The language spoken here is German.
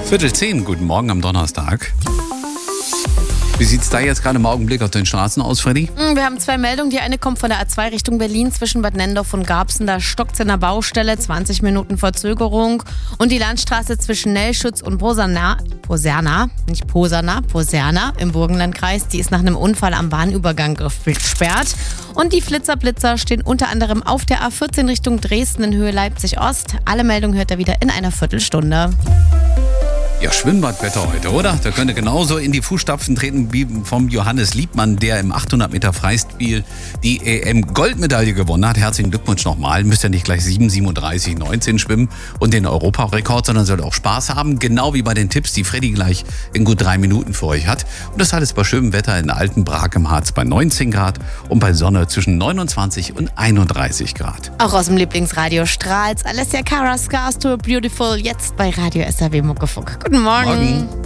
9:45, guten Morgen am Donnerstag. Wie sieht es da jetzt gerade im Augenblick auf den Straßen aus, Freddy? Wir haben 2 Meldungen. Die eine kommt von der A2 Richtung Berlin zwischen Bad Nendorf und Garbsen. Da stockt es in der Baustelle, 20 Minuten Verzögerung. Und die Landstraße zwischen Nellschütz und Poserna im Burgenlandkreis, die ist nach einem Unfall am Bahnübergang gesperrt. Und die Flitzer stehen unter anderem auf der A14 Richtung Dresden in Höhe Leipzig-Ost. Alle Meldungen hört ihr wieder in einer Viertelstunde. Ja, Schwimmbadwetter heute, oder? Da könnte genauso in die Fußstapfen treten wie vom Johannes Liebmann, der im 800 Meter Freistil die EM-Goldmedaille gewonnen hat. Herzlichen Glückwunsch nochmal. Müsst ihr nicht gleich 7:37:19 schwimmen und den Europarekord, sondern sollt auch Spaß haben. Genau wie bei den Tipps, die Freddy gleich in gut 3 Minuten für euch hat. Und das alles bei schönem Wetter in Altenbrak im Harz bei 19 Grad und bei Sonne zwischen 29 und 31 Grad. Auch aus dem Lieblingsradio strahlt's. Alessia Cara, Scars to a Beautiful, jetzt bei Radio SAW Muckefuck. Guten Morgen.